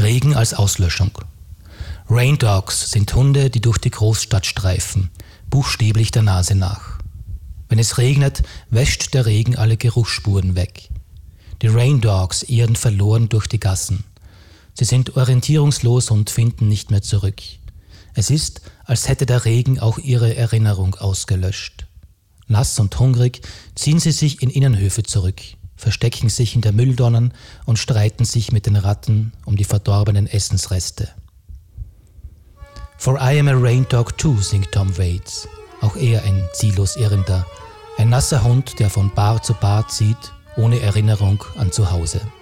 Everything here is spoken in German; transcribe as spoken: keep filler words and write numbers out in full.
Regen als Auslöschung. Rain Dogs sind Hunde, die durch die Großstadt streifen, buchstäblich der Nase nach. Wenn es regnet, wäscht der Regen alle Geruchsspuren weg. Die Rain Dogs irren verloren durch die Gassen. Sie sind orientierungslos und finden nicht mehr zurück. Es ist, als hätte der Regen auch ihre Erinnerung ausgelöscht. Nass und hungrig ziehen sie sich in Innenhöfe zurück, verstecken sich in der Mülltonnen und streiten sich mit den Ratten um die verdorbenen Essensreste. For I am a rain dog too, singt Tom Waits. Auch er ein ziellos Irrender. Ein nasser Hund, der von Bar zu Bar zieht, ohne Erinnerung an zu Hause.